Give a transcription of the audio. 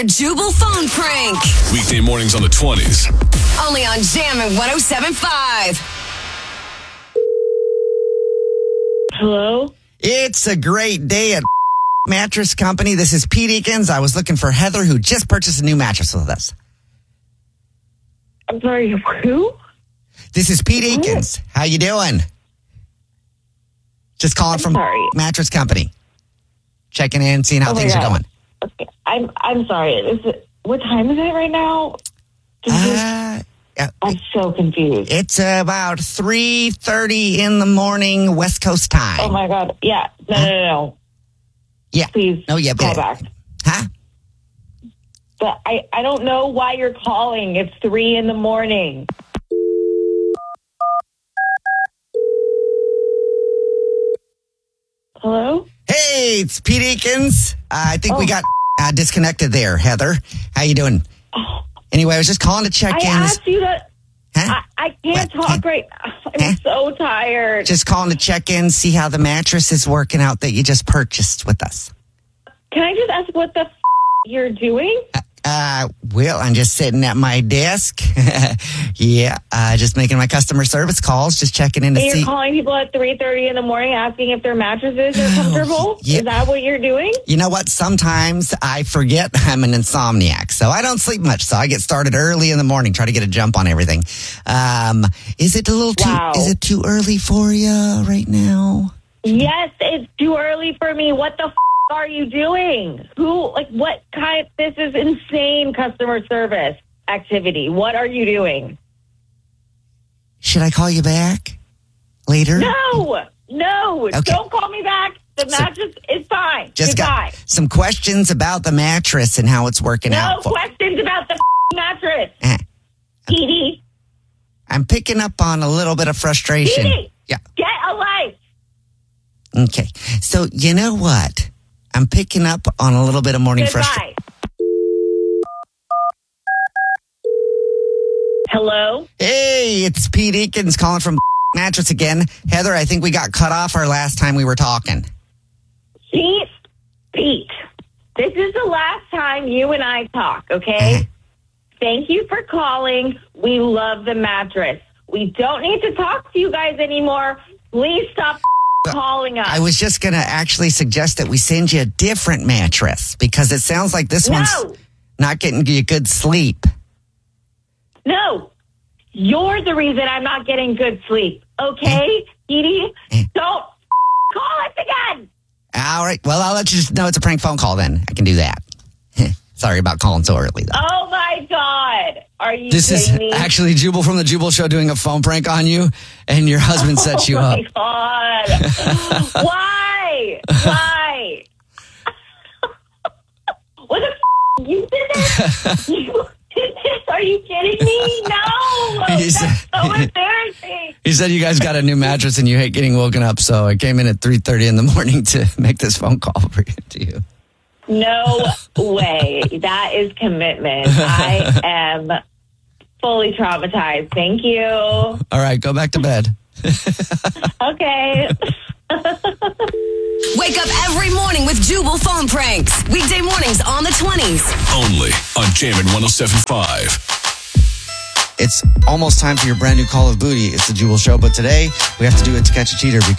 another Jubal phone prank. Weekday mornings on the 20s. Only on Jammin' 107.5. Hello? It's a great day at Mattress Company. This is Pete Eakins. I was looking for Heather, who just purchased a new mattress with us. I'm sorry, who? This is Pete Eakins. How you doing? Just calling from sorry. Mattress Company. Checking in, seeing how things are going. Okay. I'm sorry. What time is it right now? I'm so confused. It's about 3:30 in the morning, West Coast time. Oh my God. Yeah. No. Yeah. Please call back. Huh? But I don't know why you're calling. It's 3 in the morning. Hello? Hey, it's Pete Eakins. I think we got disconnected there, Heather. How you doing? Anyway, I was just calling to check in. I asked you that. Huh? I can't talk right now. I'm so tired. Just calling to check in, see how the mattress is working out that you just purchased with us. Can I just ask what the you're doing? Well, I'm just sitting at my desk. Just making my customer service calls, just checking in to And see. you're calling people at 3:30 in the morning asking if their mattresses are comfortable? Yeah. Is that what you're doing? You know what? Sometimes I forget I'm an insomniac, so I don't sleep much. So I get started early in the morning, try to get a jump on everything. Is it a little too? Wow. Is it too early for you right now? Yes, it's too early for me. What the are you doing? What kind? This is insane customer service activity. What are you doing? Should I call you back later? No. Okay. Don't call me back. The mattress is fine. Just Goodbye. got some questions about the mattress and how it's working out. No questions about the mattress. Edie. I'm picking up on a little bit of frustration. Edie, Yeah. get a life. Okay. So you know what? I'm picking up on a little bit of morning frustration. Goodbye. Hello? Hey, it's Pete Eakins calling from Mattress again. Heather, I think we got cut off our last time we were talking. Pete, this is the last time you and I talk, okay? Thank you for calling. We love the mattress. We don't need to talk to you guys anymore. Please stop calling us. I was just going to actually suggest that we send you a different mattress because it sounds like this one's not getting you good sleep. No, you're the reason I'm not getting good sleep. Okay, Edie? Don't call us again. All right. Well, I'll let you just know it's a prank phone call then. I can do that. Sorry about calling so early, though. Oh, my God. Are you This is kidding me? actually Jubal from the Jubal Show doing a phone prank on you, and your husband set you up. Oh, my God. Why? What the you did this? You did this? Are you kidding me? No. That's so embarrassing. He said you guys got a new mattress and you hate getting woken up, so I came in at 3:30 in the morning to make this phone call to you. No way. That is commitment. I am fully traumatized. Thank you. All right, go back to bed. Okay. Wake up every morning with Jubal phone pranks. Weekday mornings on the 20s. Only on Jammin' 107.5. It's almost time for your brand new Call of Booty. It's the Jubal Show, but today we have to do it to catch a cheater because